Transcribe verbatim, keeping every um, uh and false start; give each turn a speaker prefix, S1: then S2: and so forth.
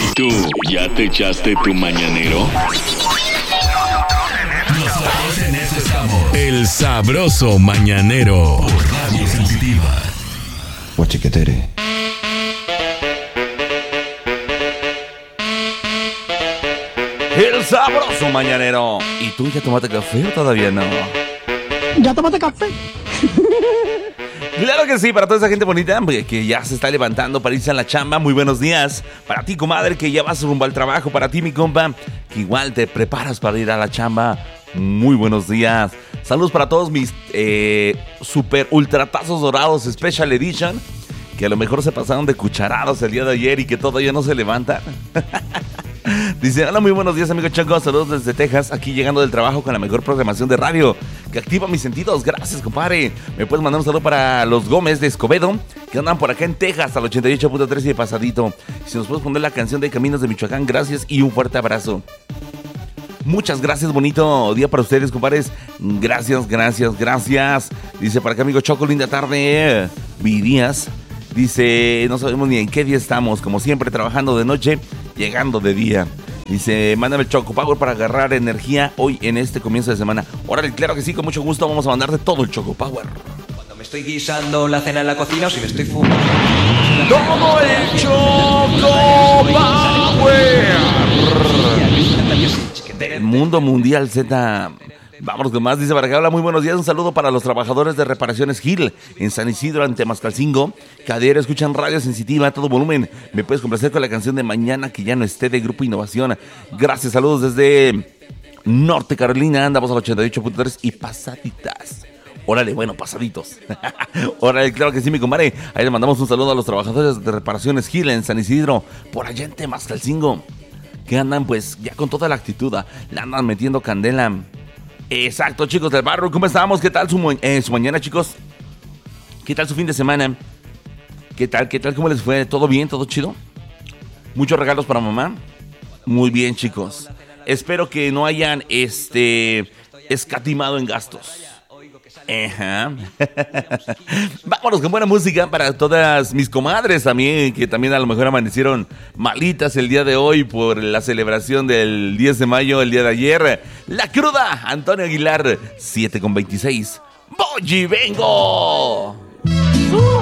S1: ¿Y tú, ya te echaste tu mañanero?
S2: Nosotros en eso estamos.
S1: El sabroso mañanero.
S2: Por Radio Sensitiva.
S3: Guachiquetere.
S4: El sabroso mañanero. ¿Y tú ya tomaste café o todavía no?
S5: ¿Ya tomaste café?
S4: Claro que sí, para toda esa gente bonita que ya se está levantando para irse a la chamba. Muy buenos días. Para ti, comadre, que ya vas rumbo al trabajo. Para ti, mi compa, que igual te preparas para ir a la chamba. Muy buenos días. Saludos para todos mis eh, super ultratazos dorados Special Edition, que a lo mejor se pasaron de cucharados el día de ayer y que todavía no se levantan. Dice, hola, muy buenos días, amigo Choco. Saludos desde Texas, aquí llegando del trabajo con la mejor programación de radio que activa mis sentidos. Gracias, compadre. Me puedes mandar un saludo para los Gómez de Escobedo, que andan por acá en Texas, al ochenta y ocho punto tres y de pasadito. Si nos puedes poner la canción de Caminos de Michoacán, gracias y un fuerte abrazo. Muchas gracias, bonito día para ustedes, compadres. Gracias, gracias, gracias. Dice, para acá, amigo Choco, linda tarde. Vi días. Dice, no sabemos ni en qué día estamos, como siempre, trabajando de noche, llegando de día. Dice, mándame el Choco Power para agarrar energía hoy en este comienzo de semana. Órale, claro que sí, con mucho gusto vamos a mandarte todo el Choco Power.
S6: Cuando me estoy guisando la cena en la cocina o si me estoy fumando.
S4: ¡Todo el Choco Power! El mundo mundial Z. Vámonos con más, dice para acá, hola, muy buenos días, un saludo para los trabajadores de Reparaciones Gil en San Isidro, ante Mascalcingo, que a diario escuchan Radio Sensitiva a todo volumen. Me puedes complacer con la canción de Mañana que ya no esté, de Grupo Innovación. Gracias, saludos desde Norte Carolina, andamos al ochenta y ocho punto tres y pasaditas. Órale, bueno, pasaditos. Órale, claro que sí, mi compadre. Ahí le mandamos un saludo a los trabajadores de Reparaciones Gil en San Isidro, por allá en Temascalcingo, que andan pues ya con toda la actitud, le andan metiendo candela. Exacto, chicos del barrio, ¿cómo estamos? ¿Qué tal su, eh, su mañana, chicos? ¿Qué tal su fin de semana? ¿Qué tal? ¿Qué tal? ¿Cómo les fue? ¿Todo bien? ¿Todo chido? ¿Muchos regalos para mamá? Muy bien, chicos. Espero que no hayan este escatimado en gastos. Ajá. Vámonos con buena música para todas mis comadres también, que también a lo mejor amanecieron malitas el día de hoy por la celebración del diez de mayo, el día de ayer. La Cruda, Antonio Aguilar, siete con veintiséis. ¡Voy y vengo!